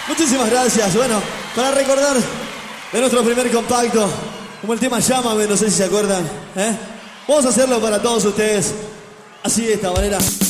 Muchísimas gracias. Bueno, para recordar de nuestro primer compacto, como el tema Llámame, no sé si se acuerdan, ¿eh? Vamos a hacerlo para todos ustedes, así de esta manera.